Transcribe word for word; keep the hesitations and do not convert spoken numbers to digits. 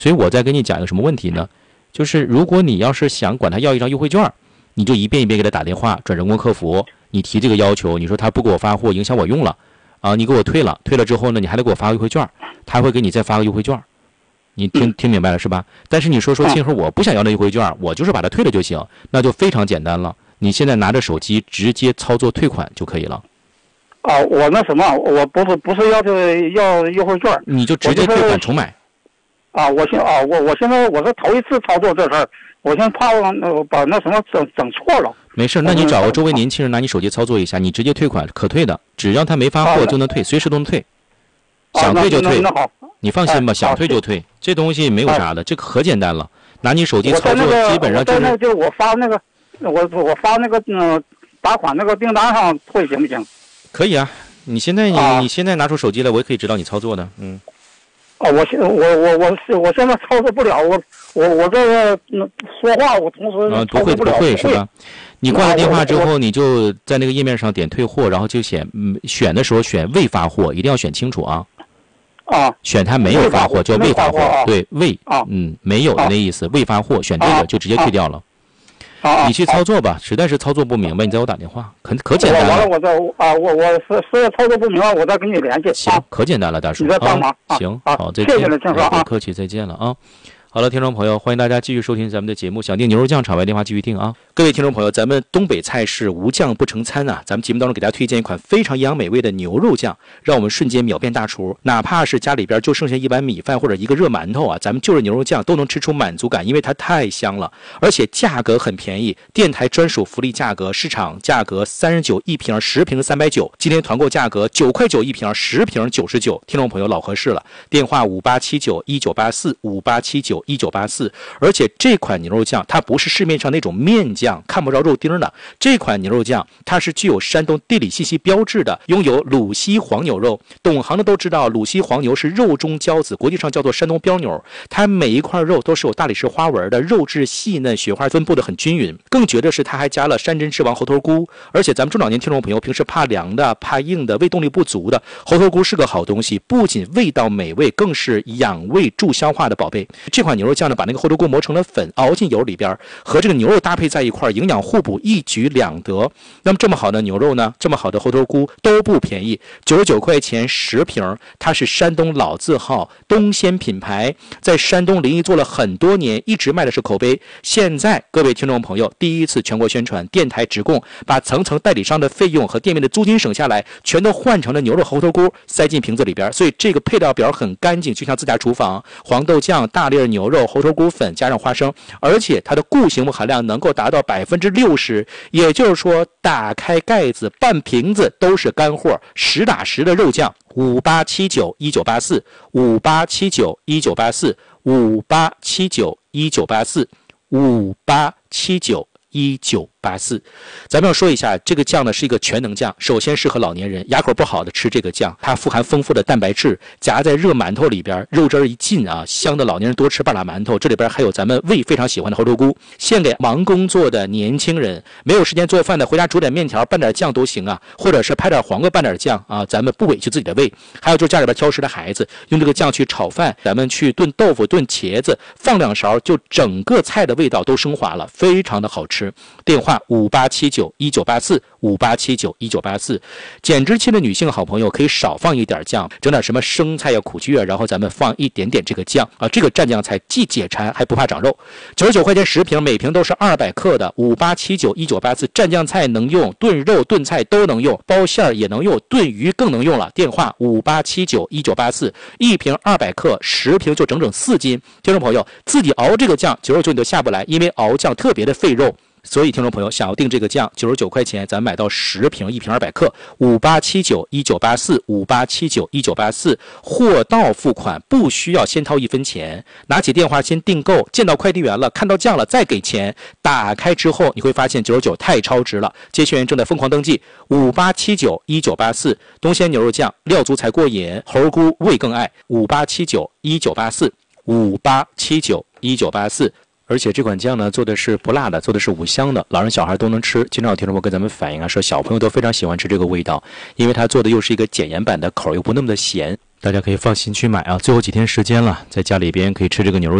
所以我再跟你讲一个什么问题呢？就是如果你要是想管他要一张优惠券，你就一遍一遍给他打电话转人工客服，你提这个要求，你说他不给我发货影响我用了啊，你给我退了，退了之后呢，你还得给我发个优惠券，他会给你再发个优惠券。你听听明白了是吧？但是你说说庆贺我不想要那优惠券，我就是把它退了就行，那就非常简单了。你现在拿着手机直接操作退款就可以了。 啊，我那什么，我不是不是要求要优惠券， 你就直接退款重买。 啊，我现啊，我我现在我是头一次操作这事儿，我现在怕我把那什么整整错了。 没事，那你找个周围年轻人拿你手机操作一下，你直接退款可退的，只要他没发货就能退，随时都能退。想退就退， 那好， 你放心吧，想退就退，这东西没有啥的，这个可简单了。拿你手机操作，基本上就是。 那就我发那个，我我发那个嗯打款那个订单上退行不行？ 可以啊，你现在你、啊、你现在拿出手机来，我也可以指导你操作的，嗯。 啊，我现我我我是我现在操作不了，我我我这个说话我同时啊不会不会是吧？你挂了电话之后，你就在那个页面上点退货，然后就选嗯选的时候选未发货，一定要选清楚啊。 啊， 选它没有发货叫未发货，对未啊嗯没有的那意思，未发货选这个就直接退掉了。 啊， 你去操作吧，实在是操作不明白，你再给我打电话，可可简单了。 完了，我再啊，我我实实在操作不明白，我再跟你联系。 行，可简单了，大叔。 你再帮忙。 行，好，再见。 谢谢了，郑叔啊。 不客气，再见了啊。好了，听众朋友，欢迎大家继续收听咱们的节目。想订牛肉酱，场外电话继续订啊。各位听众朋友，咱们东北菜式无酱不成餐啊！咱们节目当中给大家推荐一款非常营养美味的牛肉酱，让我们瞬间秒变大厨。哪怕是家里边就剩下一碗米饭或者一个热馒头啊，咱们就着牛肉酱都能吃出满足感，因为它太香了，而且价格很便宜，电台专属福利价格，市场价格三十九一瓶，十瓶三百九，今天团购价格九块九一瓶，十瓶九十九。听众朋友老合适了，电话五八七九一九八四五八七九一九八四。而且这款牛肉酱它不是市面上那种面酱看不着肉丁的，这款牛肉酱它是具有山东地理信息标志的，拥有鲁西黄牛肉。懂行的都知道，鲁西黄牛是肉中骄子，国际上叫做山东标牛，它每一块肉都是有大理石花纹的，肉质细嫩，雪花分布的很均匀。更绝的是它还加了山珍之王猴头菇，而且咱们中老年听众朋友平时怕凉的怕硬的胃动力不足的，猴头菇是个好东西，不仅味道美味，更是养胃助消化的宝贝。这款牛肉酱呢，把那个猴头菇磨成了粉，熬进油里边，和这个牛肉搭配在一块，营养互补，一举两得。那么这么好的牛肉呢，这么好的猴头菇都不便宜，九十九块钱十瓶，它是山东老字号东鲜品牌，在山东临沂做了很多年，一直卖的是口碑。现在各位听众朋友第一次全国宣传，电台直供，把层层代理商的费用和店面的租金省下来，全都换成了牛肉猴头菇塞进瓶子里边，所以这个配料表很干净，就像自家厨房。黄豆酱、大粒牛肉、猴头菇粉加上花生，而且它的固形物含量能够达到百分之六十，也就是说打开盖子半瓶子都是干货，实打实的肉酱。五八七九一九八四五八七九一九八四五八七九一九八四五八七九一九八四。咱们要说一下，这个酱呢是一个全能酱，首先适合老年人，牙口不好的吃这个酱，它富含丰富的蛋白质，夹在热馒头里边，肉汁一进啊，香的老年人多吃半拉馒头。这里边还有咱们胃非常喜欢的猴头菇，献给忙工作的年轻人，没有时间做饭的，回家煮点面条拌点酱都行啊，或者是拍点黄瓜拌点酱啊，咱们不委屈自己的胃。还有就是家里边挑食的孩子，用这个酱去炒饭，咱们去炖豆腐炖茄子，放两勺就整个菜的味道都升华了，非常的好吃。电话五八七九一九八四五八七九一九八四。减脂期的女性好朋友可以少放一点酱，整点什么生菜呀、苦菊啊，然后咱们放一点点这个酱啊，这个蘸酱菜既解馋还不怕长肉。九十九块钱十瓶，每瓶都是二百克的。五八七九一九八四，蘸酱菜能用，炖肉炖菜都能用，包馅儿也能用，炖鱼更能用了。电话五八七九一九八四，一瓶二百克，十瓶就整整四斤。听众朋友自己熬这个酱，九十九你都下不来，因为熬酱特别的费肉。所以听众朋友想要订这个酱，九十九块钱咱买到十瓶，一瓶二百克。五八七九一九八四五八七九一九八四，货到付款，不需要先掏一分钱，拿起电话先订购，见到快递员了，看到酱了再给钱。打开之后你会发现九十九太超值了，接线员正在疯狂登记。五八七九一九八四，东鲜牛肉酱，料足才过瘾，猴菇味更爱。五八七九一九八四五八七九一九八四。而且这款酱呢做的是不辣的，做的是五香的，老人小孩都能吃。经常有听众朋友跟咱们反映啊，说小朋友都非常喜欢吃这个味道，因为它做的又是一个减盐版的，口又不那么的咸。 大家可以放心去买啊，最后几天时间了，在家里边可以吃这个牛肉